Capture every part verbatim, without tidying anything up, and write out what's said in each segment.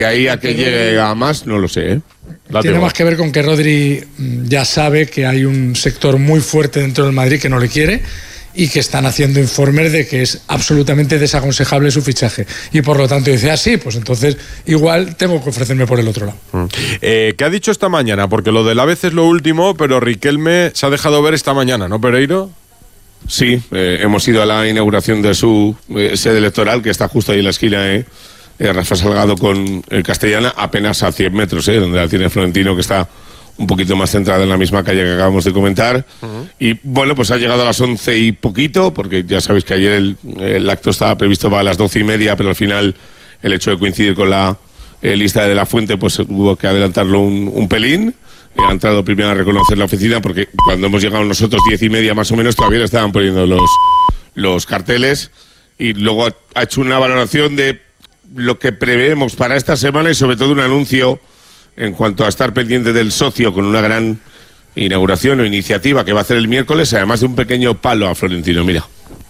Que ahí a que llegue a más, no lo sé, ¿eh? Tiene más que ver con que Rodri ya sabe que hay un sector muy fuerte dentro del Madrid que no le quiere y que están haciendo informes de que es absolutamente desaconsejable su fichaje. Y por lo tanto dice, ah, sí, pues entonces igual tengo que ofrecerme por el otro lado. Mm. Eh, ¿Qué ha dicho esta mañana? Porque lo del A B C es lo último, pero Riquelme se ha dejado ver esta mañana, ¿no, Pereiro? Sí, eh, hemos ido a la inauguración de su eh, sede electoral, que está justo ahí en la esquina, ¿eh? Eh, Rafa Salgado con el Castellana, apenas a cien metros, ¿eh? Donde la tiene Florentino, que está un poquito más centrada en la misma calle que acabamos de comentar. Uh-huh. Y bueno, pues ha llegado a las once y poquito, porque ya sabéis que ayer el, el acto estaba previsto para las doce y media, pero al final el hecho de coincidir con la eh, lista de la Fuente, pues hubo que adelantarlo un, un pelín. Eh, ha entrado primero a reconocer la oficina, porque cuando hemos llegado nosotros diez y media más o menos, todavía le estaban poniendo los, los carteles. Y luego ha, ha hecho una valoración de lo que preveemos para esta semana y sobre todo un anuncio en cuanto a estar pendiente del socio con una gran inauguración o iniciativa que va a hacer el miércoles, además de un pequeño palo a Florentino. Mira.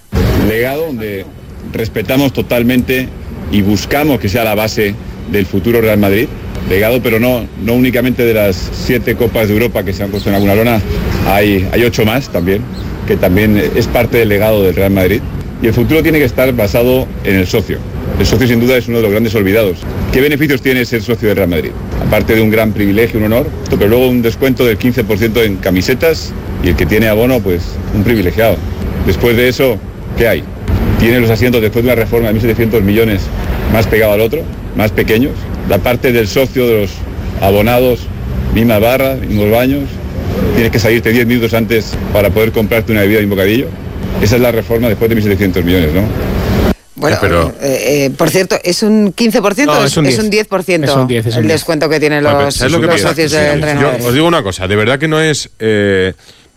Legado donde respetamos totalmente y buscamos que sea la base del futuro Real Madrid. Legado, pero no, no únicamente de las siete Copas de Europa que se han puesto en alguna lona, hay, hay ocho más también, que también es parte del legado del Real Madrid. Y el futuro tiene que estar basado en el socio. El socio sin duda es uno de los grandes olvidados. ¿Qué beneficios tiene ser socio del Real Madrid? Aparte de un gran privilegio, un honor, pero luego un descuento del quince por ciento en camisetas y el que tiene abono, pues un privilegiado. Después de eso, ¿qué hay? Tiene los asientos después de una reforma de mil setecientos millones más pegado al otro, más pequeños. La parte del socio de los abonados, misma barra, mismos baños. Tienes que salirte diez minutos antes para poder comprarte una bebida y un bocadillo. Esa es la reforma después de mil setecientos millones, ¿no? Bueno, pero... eh, eh, por cierto, ¿es un quince por ciento no, o es un diez. Es un diez por ciento es un diez, es un el diez. descuento que tienen los, Bueno, ¿sabes lo que los pasa? socios Sí, del sí. Real Yo Madrid? os digo una cosa, de verdad que no es... Eh,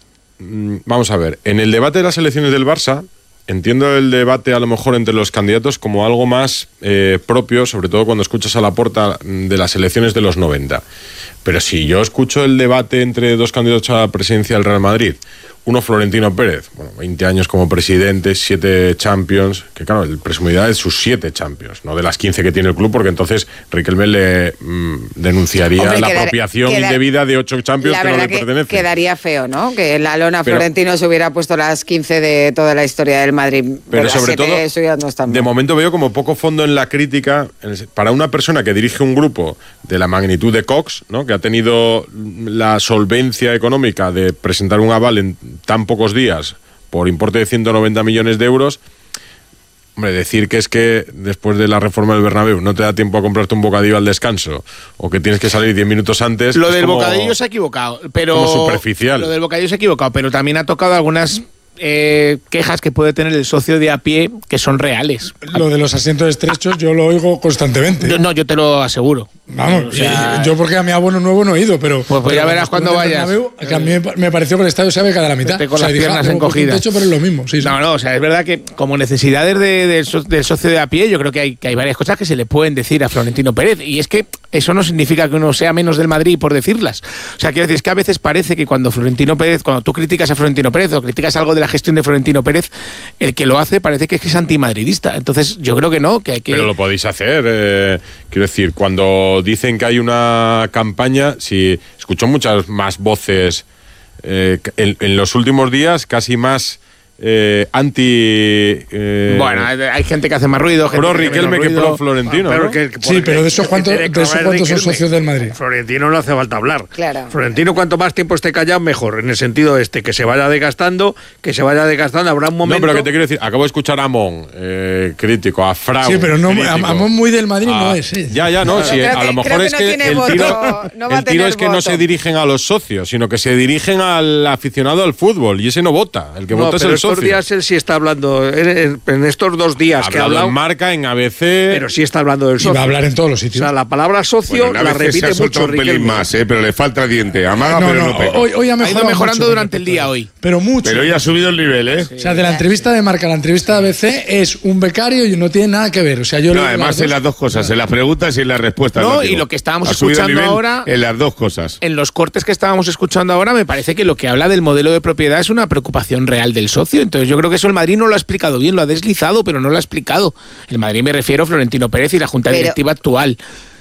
vamos a ver, en el debate de las elecciones del Barça, entiendo el debate a lo mejor entre los candidatos como algo más eh, propio, sobre todo cuando escuchas a Laporta de las elecciones de los noventa. Pero si yo escucho el debate entre dos candidatos a la presidencia del Real Madrid, uno Florentino Pérez, bueno, veinte años como presidente, siete Champions, que claro, el presumirá de sus siete Champions, no de las quince que tiene el club, porque entonces Riquelme le mmm, denunciaría Hombre, la quedar, apropiación quedar, indebida de ocho Champions que no le pertenecen. Quedaría feo, ¿no? Que la lona pero, Florentino se hubiera puesto las quince de toda la historia del Madrid. Pero, pero sobre todo, eso ya no está de momento veo como poco fondo en la crítica para una persona que dirige un grupo de la magnitud de Cox, ¿no? Que ha tenido la solvencia económica de presentar un aval en tan pocos días por importe de ciento noventa millones de euros. Hombre, decir que es que después de la reforma del Bernabéu no te da tiempo a comprarte un bocadillo al descanso o que tienes que salir diez minutos antes. Lo del como, bocadillo se ha equivocado, pero como superficial. Lo del bocadillo se ha equivocado, pero también ha tocado algunas eh, quejas que puede tener el socio de a pie que son reales. Lo de los asientos estrechos yo lo oigo constantemente. Yo, no, yo te lo aseguro. Vamos, o sea, yo porque a mi abono nuevo no he ido, pero... Pues, pues ya verás cuando vayas. Bernabéu, que a mí me pareció que el estadio se había quedado a la mitad. Con o sea, las dije, piernas ah, encogidas. Techo, pero es lo mismo. Sí, sí. No, no, o sea, es verdad que como necesidades de, de, de, del socio de a pie, yo creo que hay, que hay varias cosas que se le pueden decir a Florentino Pérez. Y es que eso no significa que uno sea menos del Madrid por decirlas. O sea, quiero decir, es que a veces parece que cuando Florentino Pérez, cuando tú criticas a Florentino Pérez o criticas algo de la gestión de Florentino Pérez, el que lo hace parece que es, que es antimadridista. Entonces, yo creo que no, que hay que... Pero lo podéis hacer. Eh, quiero decir, cuando dicen que hay una campaña, si escucho muchas más voces eh, en, en los últimos días, casi más eh, anti... Eh, bueno, hay gente que hace más ruido, gente pro que Riquelme que pro Florentino, pero ¿no? que, sí, pero de eso cuántos de eso cuántos son socios del Madrid. Florentino no hace falta hablar. Claro. Florentino cuanto más tiempo esté callado mejor, en el sentido este, que se vaya desgastando, que se vaya desgastando, habrá un momento... No, pero que te quiero decir, acabo de escuchar a Amón, eh, crítico, a Frau. Sí, pero no, crítico, Amón muy del Madrid a, no es. ¿eh? Ya, ya, no, sí, a lo mejor es que, que no el tiro, voto, no va el tiro es que voto. no se dirigen a los socios, sino que se dirigen al aficionado al fútbol, y ese no vota, el que no, vota es el socio. Estos días él sí está hablando, en, en estos dos días ha que ha hablado... en Marca, en A B C... Pero sí está hablando del socio. Y va a hablar en todos los sitios. O sea, la palabra socio bueno, la repite se ha mucho un pelín Riquelme. más, ¿eh? Pero le falta diente. Amaga, no, pero no, no pega. Hoy, hoy ha, ha ido mejorando mucho, durante el día hoy. Pero mucho. Pero ya ha subido el nivel, ¿eh? Sí. O sea, de la entrevista de Marca a la entrevista de A B C es un becario y no tiene nada que ver. O sea, yo no, lo, además las en dos, las dos cosas, en las preguntas y en las respuestas. No, no y lo que estábamos ha escuchando nivel ahora... En las dos cosas. En los cortes que estábamos escuchando ahora me parece que lo que habla del modelo de propiedad es una preocupación real del socio. Entonces yo creo que eso el Madrid no lo ha explicado bien, lo ha deslizado, pero no lo ha explicado. El Madrid me refiero a Florentino Pérez y la Junta pero, Directiva actual.